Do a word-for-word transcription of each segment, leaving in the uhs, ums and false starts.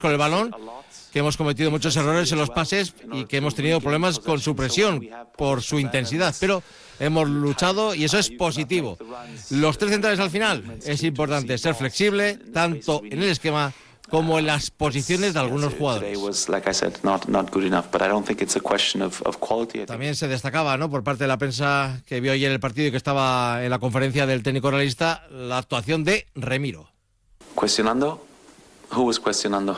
con el balón, que hemos cometido muchos errores en los pases y que hemos tenido problemas con su presión por su intensidad, pero hemos luchado y eso es positivo. Los tres centrales al final, es importante ser flexible, tanto en el esquema como en las posiciones de algunos jugadores. También se destacaba, ¿no?, por parte de la prensa que vio ayer el partido y que estaba en la conferencia del técnico realista, la actuación de Remiro. ¿Cuestionando? Who was cuestionando?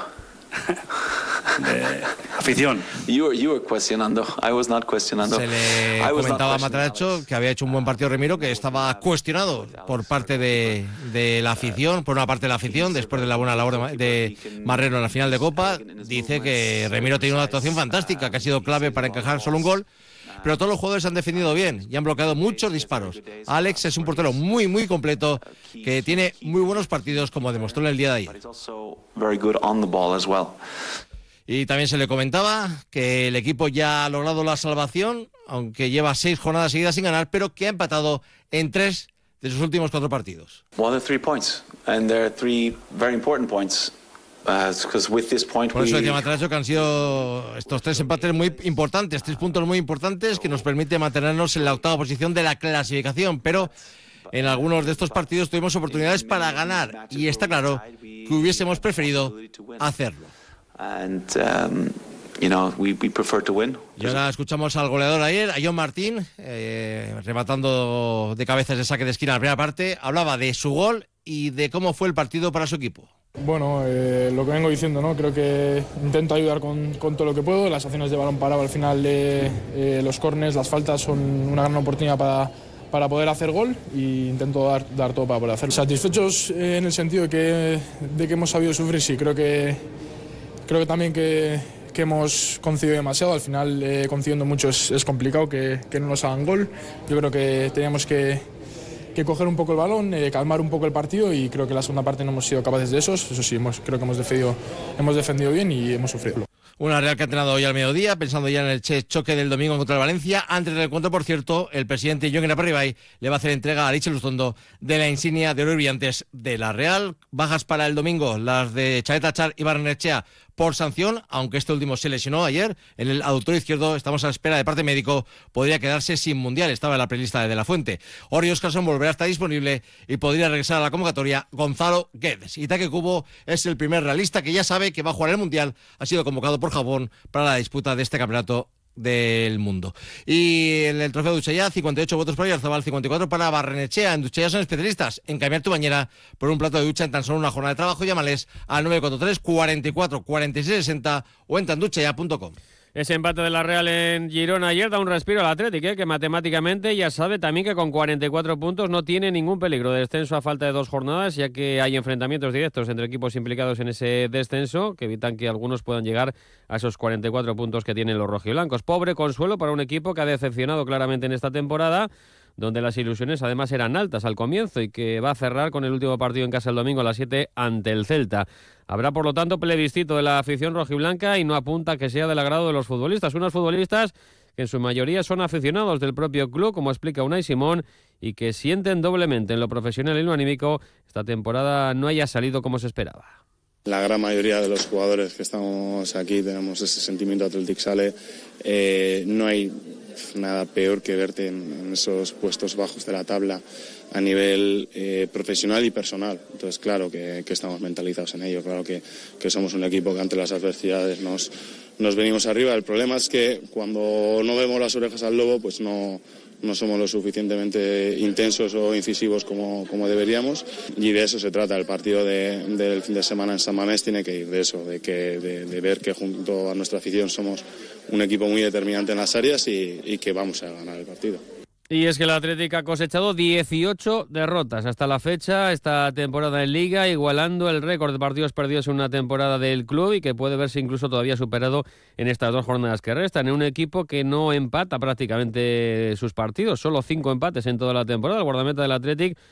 De afición. You were, you were cuestionando. I was not cuestionando. Se le comentaba a Matracho que había hecho un buen partido Remiro, que estaba cuestionado por parte de, de la afición, por una parte de la afición, después de la buena labor de, de Marrero en la final de Copa. Dice que Remiro tiene una actuación fantástica, que ha sido clave para encajar solo un gol, pero todos los jugadores han defendido bien y han bloqueado muchos disparos. Alex es un portero muy, muy completo, que tiene muy buenos partidos, como demostró en el día de ayer. Y también se le comentaba que el equipo ya ha logrado la salvación, aunque lleva seis jornadas seguidas sin ganar, pero que ha empatado en tres de sus últimos cuatro partidos. Well, three points, and they're three very important points. Uh, with this point Por eso we... decía Matracho que han sido estos tres empates muy importantes, tres puntos muy importantes que nos permite mantenernos en la octava posición de la clasificación, pero en algunos de estos partidos tuvimos oportunidades para ganar y está claro que hubiésemos preferido hacerlo. And, um, you know, we, we prefer to win. Y ahora escuchamos al goleador ayer, a John Martín, eh, rematando de cabezas de saque de esquina en la primera parte. Hablaba de su gol y de cómo fue el partido para su equipo. Bueno, eh, lo que vengo diciendo, ¿no? Creo que intento ayudar con, con todo lo que puedo. Las acciones de balón parado al final de eh, los córners, las faltas son una gran oportunidad para, para poder hacer gol e intento dar, dar todo para poder hacerlo. Satisfechos eh, en el sentido de que, de que hemos sabido sufrir, sí. Creo que, creo que también que, que hemos concedido demasiado. Al final, eh, concediendo mucho es, es complicado que, que no nos hagan gol. Yo creo que teníamos que... que coger un poco el balón, eh, calmar un poco el partido y creo que la segunda parte no hemos sido capaces de eso. Eso sí, hemos, creo que hemos defendido, hemos defendido bien y hemos sufrido. Una Real que ha entrenado hoy al mediodía, pensando ya en el choque del domingo contra el Valencia. Antes del encuentro, por cierto, el presidente Jon Aperribay le va a hacer entrega a Arich Lustondo de la insignia de oro y brillantes de la Real. Bajas para el domingo, las de Chalet Achar y Barrenechea por sanción, aunque este último se lesionó ayer en el aductor izquierdo. Estamos a la espera de parte médico, podría quedarse sin mundial, estaba en la prelista de De La Fuente. Ori Óscarson volverá a estar disponible y podría regresar a la convocatoria Gonzalo Guedes. Itaque Kubo es el primer realista que ya sabe que va a jugar el mundial, ha sido convocado por Japón para la disputa de este campeonato del mundo. Y en el trofeo de Duchaya, cincuenta y ocho votos para Oyarzabal, cincuenta y cuatro para Barrenechea. En Duchaya son especialistas en cambiar tu bañera por un plato de ducha en tan solo una jornada de trabajo. Llámales al nueve cuatro tres, cuarenta y cuatro, cuarenta y seis sesenta o en tanduchaya punto com. Ese empate de la Real en Girona ayer da un respiro al Athletic, ¿eh? Que matemáticamente ya sabe también que con cuarenta y cuatro puntos no tiene ningún peligro de descenso a falta de dos jornadas, ya que hay enfrentamientos directos entre equipos implicados en ese descenso que evitan que algunos puedan llegar a esos cuarenta y cuatro puntos que tienen los rojiblancos. Pobre consuelo para un equipo que ha decepcionado claramente en esta temporada, donde las ilusiones además eran altas al comienzo y que va a cerrar con el último partido en casa el domingo a las siete ante el Celta. Habrá, por lo tanto, plebiscito de la afición rojiblanca y no apunta que sea del agrado de los futbolistas. Unos futbolistas que en su mayoría son aficionados del propio club, como explica Unai Simón, y que sienten doblemente en lo profesional y en lo anímico esta temporada no haya salido como se esperaba. La gran mayoría de los jugadores que estamos aquí tenemos ese sentimiento Athletic sale. Eh, no hay nada peor que verte en, en esos puestos bajos de la tabla a nivel eh, profesional y personal. Entonces, claro que, que estamos mentalizados en ello, claro que, que somos un equipo que ante las adversidades nos, nos venimos arriba. El problema es que cuando no vemos las orejas al lobo, pues no, no somos lo suficientemente intensos o incisivos como, como deberíamos, y de eso se trata. El partido de, del fin de semana en San Mamés tiene que ir de eso, de, que, de, de ver que junto a nuestra afición somos un equipo muy determinante en las áreas y, y que vamos a ganar el partido. Y es que el Athletic ha cosechado dieciocho derrotas hasta la fecha esta temporada en Liga, igualando el récord de partidos perdidos en una temporada del club y que puede verse incluso todavía superado en estas dos jornadas que restan. En un equipo que no empata prácticamente sus partidos, solo cinco empates en toda la temporada. El guardameta del Athletic